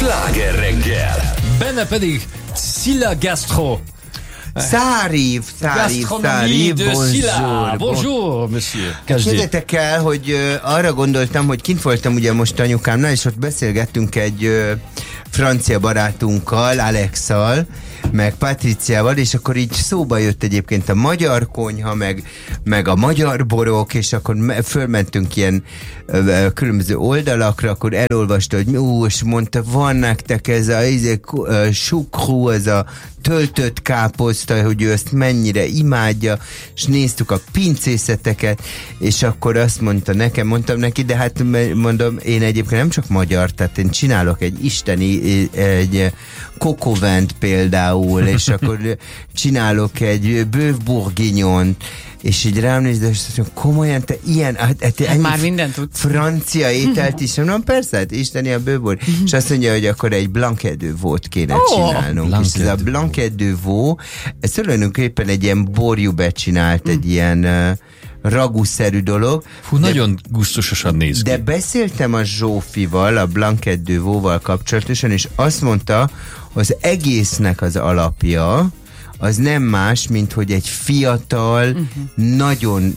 Sláger reggel. Benne pedig Silla Gastro. Szárív, bonjour, monsieur. Képzeljétek el, hogy arra gondoltam, hogy kint voltam ugye most anyukámnál, és ott beszélgettünk egy francia barátunkkal, Alex-szal, meg Patriciával, és akkor így szóba jött egyébként a magyar konyha, meg a magyar borok, és akkor fölmentünk ilyen különböző oldalakra, akkor elolvasta, hogy és mondta, van nektek ez a sukrú, ez a töltött káposzta, hogy ő ezt mennyire imádja, és néztük a pincészeteket, és akkor azt mondta nekem, mondtam neki, de hát mondom, én egyébként nem csak magyar, tehát én csinálok egy isteni, egy kokovent például, és akkor csinálok egy bœuf bourguignon, és így rám nézd, és azt mondja, komolyan, te ilyen, hát már mindent tudsz. Francia ételt is, mondom, persze, hát isteni a bőbor. És azt mondja, hogy akkor egy blanc de veau-t kéne csinálnunk. És ez a blanc de veau, ez tulajdonképpen egy ilyen borjúbe csinált, egy ilyen ragúszerű dolog. Fú, nagyon gusztusosan néz ki. De beszéltem a Zsófival, a blanc de veau-val kapcsolatosan, és azt mondta, az egésznek az alapja, az nem más, mint hogy egy fiatal, nagyon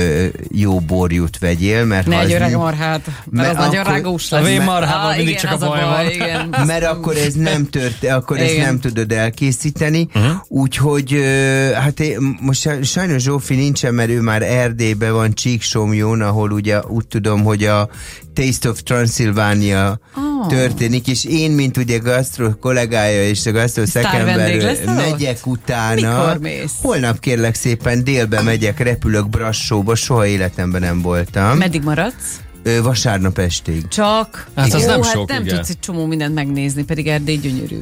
jó borjút vegyél, mert ne egy öreg marhát, mert az nagyon rágós lesz. A vénmarhában mindig csak a baj van. Mert akkor ez nem akkor ezt nem tudod elkészíteni, úgyhogy hát most sajnos Zsófi nincsen, mert ő már Erdélyben van, Csíksomjón, ahol ugye úgy tudom, hogy a Taste of Transylvania történik, és én, mint ugye gasztro kollégája és a gasztro szakember megyek utána. Mikor mész? Holnap kérlek szépen délbe megyek, repülök Brassóba, soha életemben nem voltam. Meddig maradsz? Vasárnap estig. Csak? Hát az nem sok, nem tudsz egy csomó mindent megnézni, pedig Erdély gyönyörű.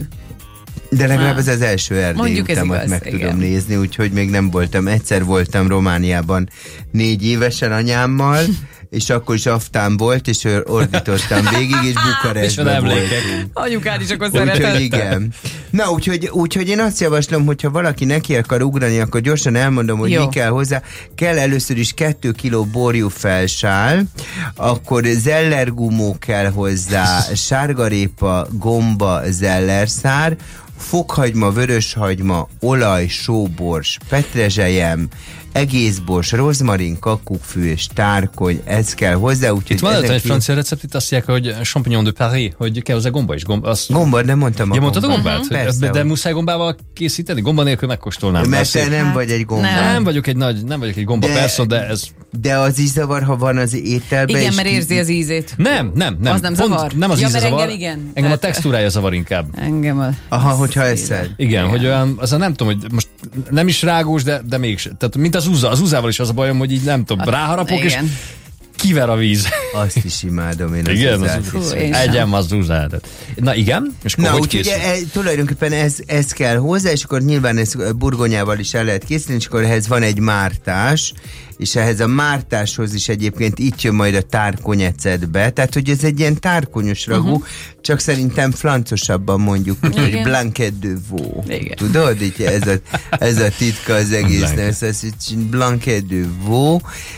De legalább ez az első Erdély utamat meg tudom nézni, úgyhogy még nem voltam. Egyszer voltam Romániában 4 évesen anyámmal, és akkor is aftán volt, és ordítottam végig, és Bukarestben voltunk. Anyukád is akkor szeretett. Úgyhogy igen. Na, úgyhogy én azt javaslom, hogyha valaki neki akar ugrani, akkor gyorsan elmondom, hogy mi kell hozzá. Kell először is 2 kiló borjú felsál, akkor zellergumó kell hozzá, sárgarépa, gomba, zellerszár, fokhagyma, vöröshagyma, olaj, sóbors, petrezselyem, egészbors, rozmarin, kakukkfű és tárkony, ez kell hozzá. Itt van egy francia recept, itt azt mondják, hogy champignon de Paris, hogy kell hozzá gomba is. Gomba, de mondtam a gombát. Mondtad a gombát? Persze, de muszáj gombával készíteni? Gomba nélkül megkóstolnám. Mert te nem vagy egy gomba. Nem vagyok egy gomba, persze, de ez... De az is zavar, ha van az ételben. Igen, mert érzi az ízét. Nem. Az nem zavar? Nem az íze zavar. Igen. Engem a textúrája zavar inkább. Engem hogyha eszed. Igen, hogy olyan, az nem tudom, hogy most nem is rágós, de mégis. Tehát mint az úzával is az a bajom, hogy így nem tudom, ráharapok, és kiver a víz. Azt is imádom én. Igen, egyem az úzát. Na igen, és akkor hogy készül? Tulajdonképpen ez kell hozzá, és akkor nyilván ez burgonyával is el lehet készíteni, és akkor ehhez van egy mártás, és ehhez a mártáshoz is egyébként itt jön majd a tárkonyecetbe, tehát hogy ez egy ilyen tárkonyos ragú, csak szerintem francosabban mondjuk, hogy blanc de veau. Tudod, így ez a titka az egésznek, ez blanc de veau.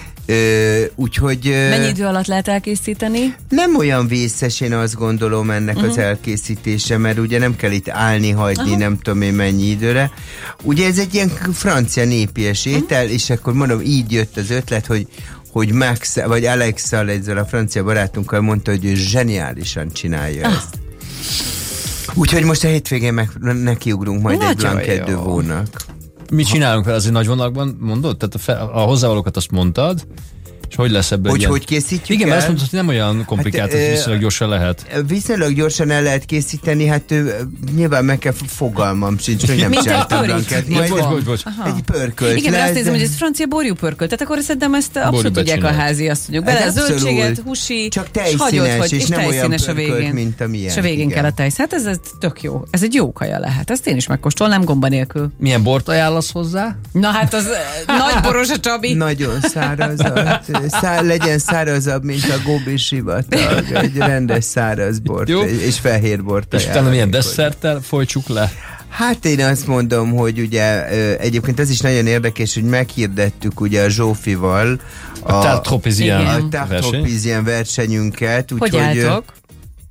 Úgyhogy... Mennyi idő alatt lehet elkészíteni? Nem olyan vészes, én azt gondolom ennek az elkészítése, mert ugye nem kell itt állni, hagyni, nem tudom én mennyi időre. Ugye ez egy ilyen francia népies étel, és akkor mondom, így jött az ötlet, hogy Max, vagy Alex-szal, ezzel a francia barátunkkal mondta, hogy ő zseniálisan csinálja ezt. Úgyhogy most a hétvégén nekiugrunk majd egy blanc de veau-nak. Mit csinálunk vele, azért nagy vonalakban mondod? Tehát a hozzávalókat azt mondtad, és hogy lesz ebből hogy készítjük igen, mert azt mondtad, hogy nem olyan komplikált, hogy viszonylag gyorsan lehet. Viszonylag gyorsan el lehet készíteni, hát nyilván meg kell, fogalmam sincs, hogy nem csináltam blanket. Egy pörkölt. Igen, mert azt nézem, hogy ez francia borjú pörkölt, tehát akkor szerintem ezt abszolút tudják a háziasszonyok. Bele zöldséget, húsi, csak tejszínes, és nem olyan pörkölt, mint amilyen. És a végén kell a tejsz. Hát ez tök jó. Ez egy jó kaja lehet. Ezt én is megkóstolnám gomba nélkül. Milyen bort ajánlasz hozzá? Na hát az nagy boros a Csabi. Nagyon száraz. Legyen szárazabb, mint a Gobi sivatag. Egy rendes száraz bort és fehér bort. És utána milyen desszerttel folytsuk le? Hát én azt mondom, hogy ugye egyébként ez is nagyon érdekes, hogy meghirdettük ugye a Zsófival a Tarte Tropézien versenyünket. Hogy álltok?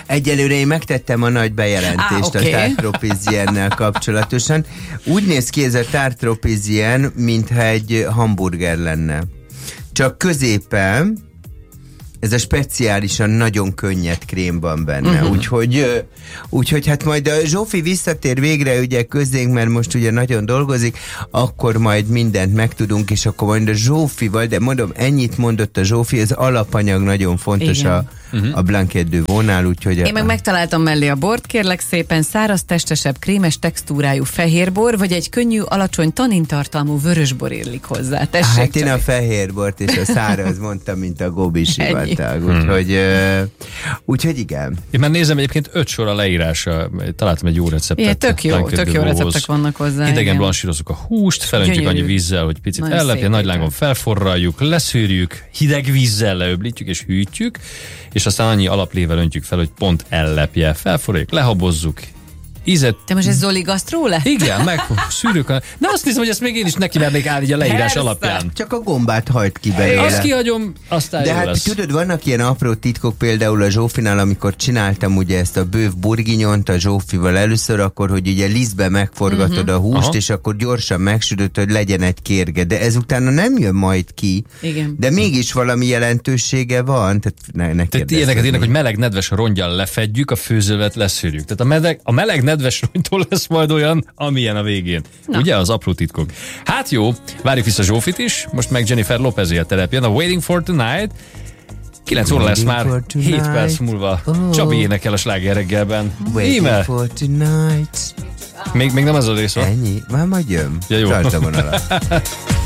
Egyelőre én megtettem a nagy bejelentést a Tarte Tropizien-nel kapcsolatosan. Úgy néz ki ez a Tarte Tropizien, mintha egy hamburger lenne. Csak középen ez a speciálisan nagyon könnyed krém van benne. Úgyhogy hát majd a Zsófi visszatér végre ugye közénk, mert most ugye nagyon dolgozik, akkor majd mindent megtudunk, és akkor majd a Zsófival, de mondom, ennyit mondott a Zsófi, az alapanyag nagyon fontos a Blanquette de Veau-nál, úgyhogy... Én meg megtaláltam mellé a bort, kérlek szépen, száraz, testesebb, krémes textúrájú fehérbor, vagy egy könnyű, alacsony tanintartalmú vörösbor érlik hozzá. Tessék hát én a fehérbort és a száraz mondtam, mint a Gobi sivatag, úgyhogy igen. Én már nézem egyébként 5 sor a leírása, találtam egy jó receptet. Igen, tök jó receptek vannak hozzá. Hidegen blansírozzuk a húst, felöntjük annyi vízzel, hogy picit ellepje, nagy lángon felforraljuk, leszűrjük, hideg vízzel leöblítjük és hűtjük, és aztán annyi alaplével öntjük fel, hogy pont ellepje. Felforraljuk, lehabozzuk, ízet... Te most ez Zoli gasztró lett? Igen, meg szűrjük. De azt hiszem, hogy ezt még én is neki mernék állni a leírás alapján. Csak a gombát hagyd ki belőle. Azt kihagyom, aztán de hát lesz. Tudod, vannak ilyen apró titkok, például a Zsófinál, amikor csináltam ugye ezt a bőv burginyont a Zsófival először, akkor, hogy ugye lisztbe megforgatod a húst, és akkor gyorsan megsüdöd, hogy legyen egy kérge. De ezután nem jön majd ki. Igen. De mégis valami jelentősége van. Tehát ilyeneket, hogy meleg nedves rongyal lefedjük, a főzővet leszűrjük. Tehát a meleg nedves rongytól lesz majd olyan, amilyen a végén. Na. Ugye az apró titkok. Hát jó, várjuk vissza Zsófit is, most meg Jennifer Lopez-é a telepjen, a Waiting for Tonight. 9 óra lesz már, 7 perc múlva. Csabi énekel a Sláger reggelben. Waiting for Tonight. Még nem az a rész van? Ennyi, már majd jön. Ja, jó. Tartom vonalat.